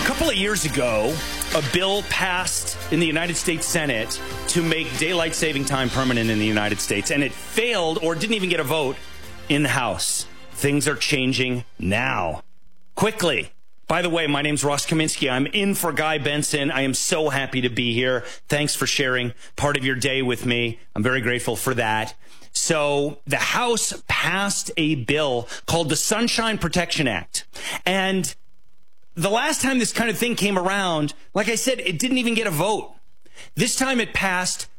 couple of years ago, a bill passed in the United States Senate to make daylight saving time permanent in the United States, and it failed or didn't even get a vote in the House. Things are changing now, quickly. By the way, my name's Ross Kaminsky. I'm in for Guy Benson. I am so happy to be here. Thanks for sharing part of your day with me. I'm very grateful for that. So the House passed a bill called the Sunshine Protection Act. And the last time this kind of thing came around, like I said, it didn't even get a vote. This time it passed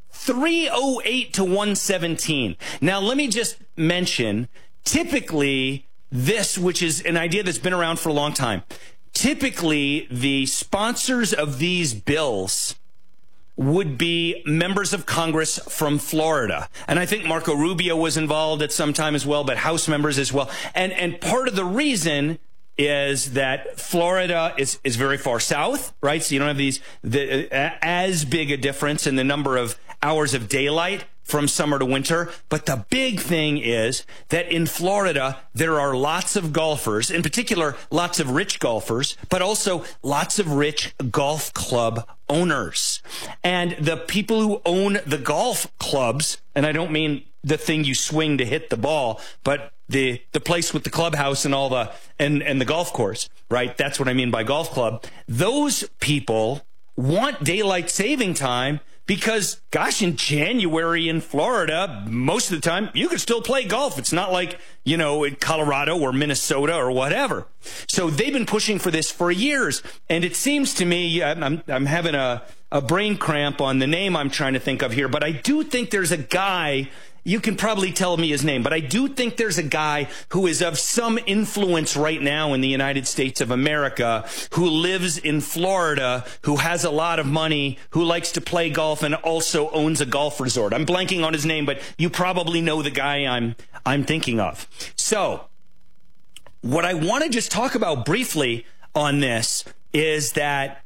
308 to 117. Now, let me just mention, typically this, which is an idea that's been around for a long time, typically the sponsors of these bills would be members of Congress from Florida. And I think Marco Rubio was involved at some time as well, but House members as well. And part of the reason is that Florida is very far south, right? So you don't have as big a difference in the number of hours of daylight from summer to winter. But the big thing is that in Florida, there are lots of golfers, in particular, lots of rich golfers, but also lots of rich golf club owners. And the people who own the golf clubs, and I don't mean the thing you swing to hit the ball, but the place with the clubhouse and all and the golf course, right? That's what I mean by golf club. Those people want daylight saving time because, gosh, in January in Florida, most of the time, you can still play golf. It's not like, in Colorado or Minnesota or whatever. So they've been pushing for this for years. And it seems to me, I'm having a brain cramp on the name I'm trying to think of here, but I do think there's a guy. You can probably tell me his name, but I do think there's a guy who is of some influence right now in the United States of America who lives in Florida, who has a lot of money, who likes to play golf and also owns a golf resort. I'm blanking on his name, but you probably know the guy I'm thinking of. So what I want to just talk about briefly on this is that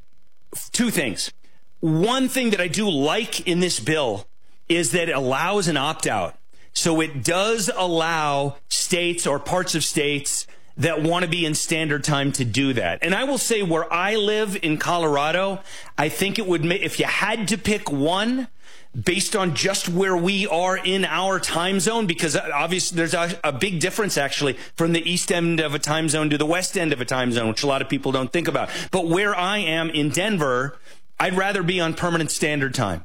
two things. One thing that I do like in this bill is that it allows an opt-out. So it does allow states or parts of states that want to be in standard time to do that. And I will say where I live in Colorado, I think it would make, if you had to pick one based on just where we are in our time zone, because obviously there's a big difference actually from the east end of a time zone to the west end of a time zone, which a lot of people don't think about. But where I am in Denver, I'd rather be on permanent standard time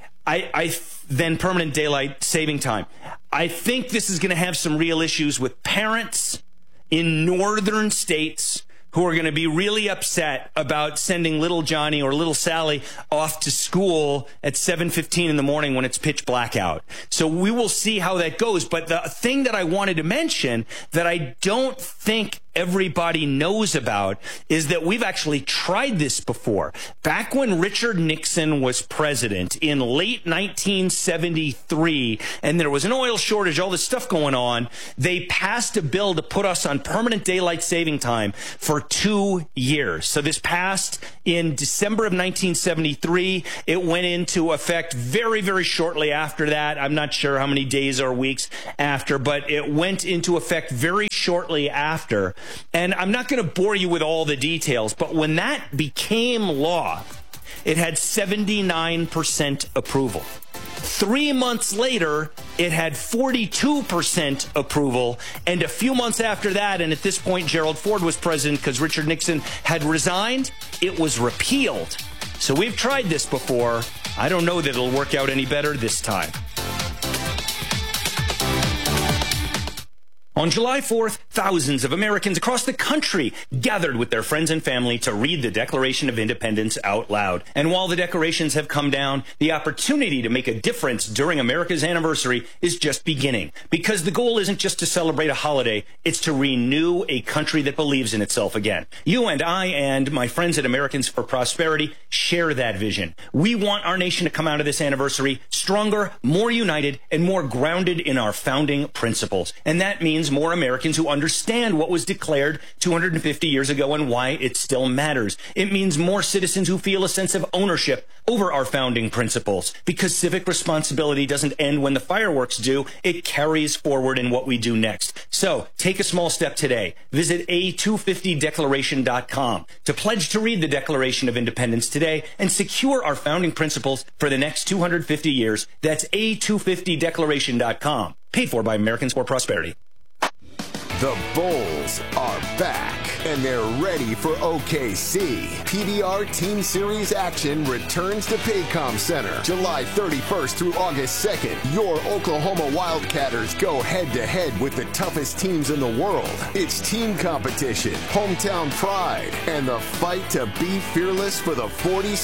than permanent daylight saving time. I think this is going to have some real issues with parents in northern states who are going to be really upset about sending little Johnny or little Sally off to school at 7:15 in the morning when it's pitch black out. So we will see how that goes. But the thing that I wanted to mention that I don't think everybody knows about is that we've actually tried this before. Back when Richard Nixon was president in late 1973, and there was an oil shortage, all this stuff going on, they passed a bill to put us on permanent daylight saving time for 2 years. So this passed in December of 1973. It went into effect very, very shortly after that. I'm not sure how many days or weeks after, but it went into effect very shortly after. And I'm not going to bore you with all the details, but when that became law, it had 79% approval. 3 months later, it had 42% approval. And a few months after that, and at this point, Gerald Ford was president because Richard Nixon had resigned, it was repealed. So we've tried this before. I don't know that it'll work out any better this time. On July 4th, thousands of Americans across the country gathered with their friends and family to read the Declaration of Independence out loud. And while the decorations have come down, the opportunity to make a difference during America's anniversary is just beginning. Because the goal isn't just to celebrate a holiday, it's to renew a country that believes in itself again. You and I and my friends at Americans for Prosperity share that vision. We want our nation to come out of this anniversary stronger, more united, and more grounded in our founding principles. And that means means more Americans who understand what was declared 250 years ago and why it still matters. It means more citizens who feel a sense of ownership over our founding principles, because civic responsibility doesn't end when the fireworks do. It carries forward in what we do next. So take a small step today. Visit a250declaration.com to pledge to read the Declaration of Independence today and secure our founding principles for the next 250 years. That's a250declaration.com. Paid for by Americans for Prosperity. The Bulls are back, and they're ready for OKC. PBR Team Series action returns to Paycom Center July 31st through August 2nd. Your Oklahoma Wildcatters go head-to-head with the toughest teams in the world. It's team competition, hometown pride, and the fight to be fearless for the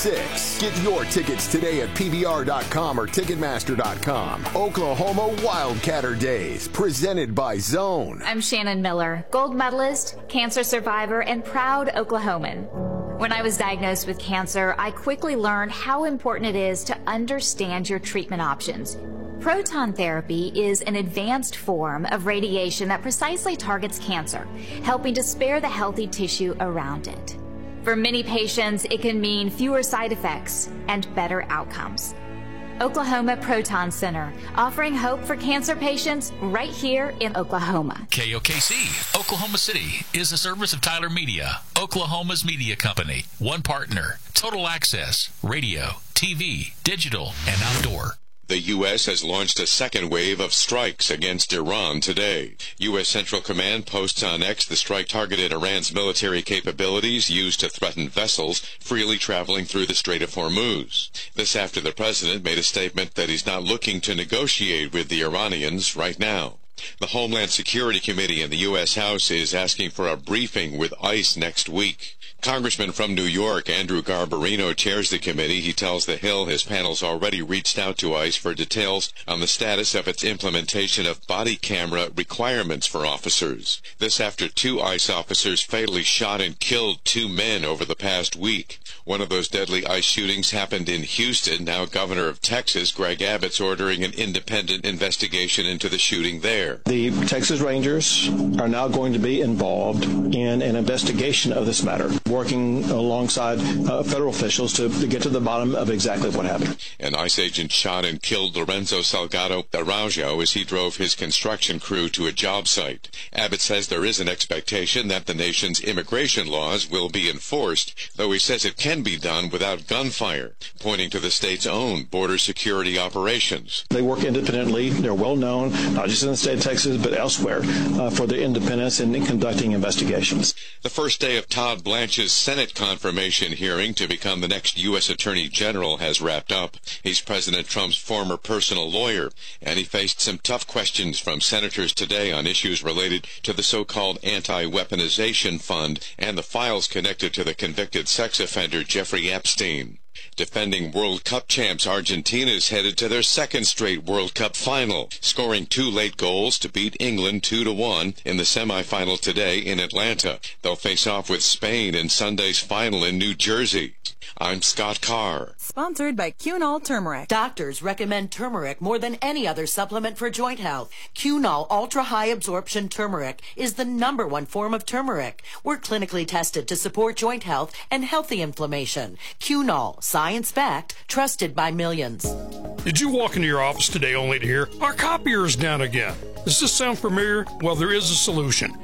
46. Get your tickets today at PBR.com or Ticketmaster.com. Oklahoma Wildcatter Days, presented by Zone. I'm Shannon Miller, gold medalist, cancer survivor, and proud Oklahoman. When I was diagnosed with cancer, I quickly learned how important it is to understand your treatment options. Proton therapy is an advanced form of radiation that precisely targets cancer, helping to spare the healthy tissue around it. For many patients, it can mean fewer side effects and better outcomes. Oklahoma Proton Center, offering hope for cancer patients right here in Oklahoma. KOKC, Oklahoma City, is a service of Tyler Media, Oklahoma's media company. One partner, total access, radio, TV, digital, and outdoor. The U.S. has launched a second wave of strikes against Iran today. U.S. Central Command posts on X the strike targeted Iran's military capabilities used to threaten vessels freely traveling through the Strait of Hormuz. This after the president made a statement that he's not looking to negotiate with the Iranians right now. The Homeland Security Committee in the U.S. House is asking for a briefing with ICE next week. Congressman from New York, Andrew Garbarino, chairs the committee. He tells The Hill his panel's already reached out to ICE for details on the status of its implementation of body camera requirements for officers. This after 2 ICE officers fatally shot and killed 2 men over the past week. One of those deadly ICE shootings happened in Houston. Now Governor of Texas, Greg Abbott's ordering an independent investigation into the shooting there. The Texas Rangers are now going to be involved in an investigation of this matter, working alongside federal officials to get to the bottom of exactly what happened. An ICE agent shot and killed Lorenzo Salgado Araujo as he drove his construction crew to a job site. Abbott says there is an expectation that the nation's immigration laws will be enforced, though he says it can be done without gunfire, pointing to the state's own border security operations. They work independently. They're well known, not just in the state of Texas, but elsewhere, for their independence in conducting investigations. The first day of Todd Blanche's Senate confirmation hearing to become the next U.S. Attorney General has wrapped up. He's President Trump's former personal lawyer, and he faced some tough questions from senators today on issues related to the so-called anti-weaponization fund and the files connected to the convicted sex offender Jeffrey Epstein. Defending World Cup champs Argentina is headed to their second straight World Cup final, scoring 2 late goals to beat England 2-1 in the semifinal today in Atlanta. They'll face off with Spain in Sunday's final in New Jersey. I'm Scott Carr. Sponsored by Cunol Turmeric. Doctors recommend turmeric more than any other supplement for joint health. Cunol Ultra High Absorption Turmeric is the #1 form of turmeric. We're clinically tested to support joint health and healthy inflammation. Cunol, science-backed, trusted by millions. Did you walk into your office today only to hear, "Our copier is down again"? Does this sound familiar? Well, there is a solution.